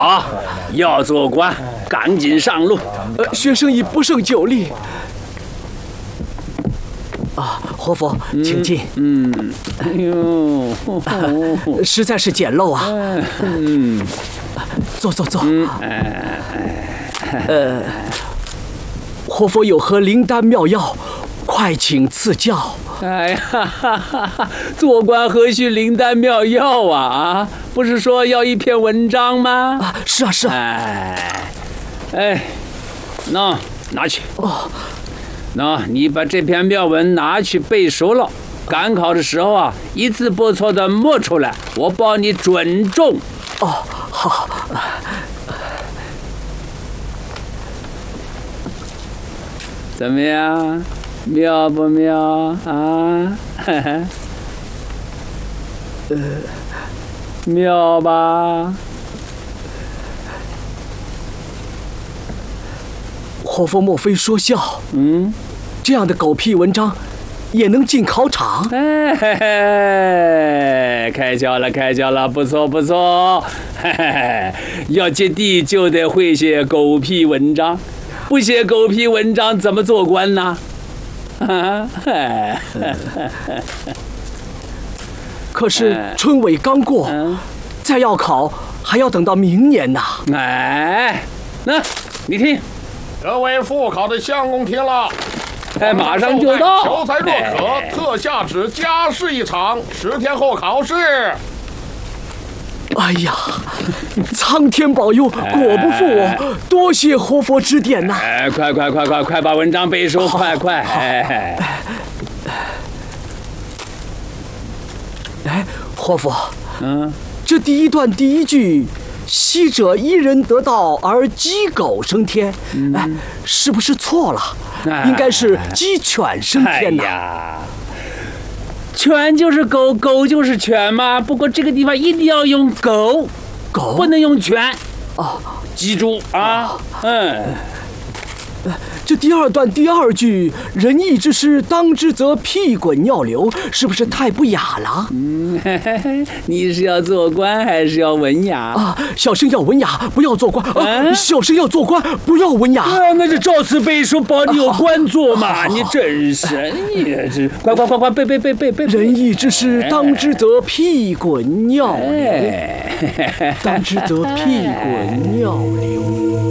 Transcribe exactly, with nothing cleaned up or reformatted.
好，要做官，赶紧上路。 呃，学生已不胜酒力。啊，活佛，请进。 嗯，哎呦， 呃、实在是简陋啊。 嗯， 坐坐坐。 嗯， 呃，活佛有何灵丹妙药，快请赐教。 哎呀，哈哈哈！做官何须灵丹妙药啊？啊，不是说要一篇文章吗？ 啊，是啊，是啊。 哎，哎，那拿去。 哦。 那你把这篇妙文拿去背熟了，赶考的时候啊，一字不错的默出来，我帮你准中。 哦，好。 怎么样，妙不妙啊？呃，妙吧？ 活佛莫非说笑？ 嗯， 这样的狗屁文章也能进考场？ 哎嘿嘿，开窍了，开窍了，不错不错。嘿嘿，要接地就得会写狗屁文章，不写狗屁文章怎么做官呢？啊， 可是春闱刚过，嗯、再要考还要等到明年呐。 哎，那你听。 各位复考的相公听了， 哎，马上就到。 求才若渴，哎、特下旨加试一场，十天后考试。 哎呀，苍天保佑，果不负我，多谢活佛指点呐！ 哎，快快快快快把文章背熟，快快！哎， 哎，活佛， 嗯， 这第一段第一句。昔者一人得道而鸡狗升天，嗯、哎，是不是错了？哎、应该是鸡犬升天呐。 哎呀，犬就是狗，狗就是犬嘛。不过这个地方一定要用狗， 狗不能用犬。 哦， 记住啊，哦、嗯。 这第二段第二句“仁义之师，当之则屁滚尿流”，是不是太不雅了？ 嗯，嘿嘿嘿，你是要做官还是要文雅啊？小生要文雅，不要做官。啊，啊小生要做官，不要文雅。 啊，那就照此背书，保你有官做嘛！啊、你真是，你这快快快快背背背背背！ 仁义之师，当之则屁滚尿流，当之则屁滚尿流。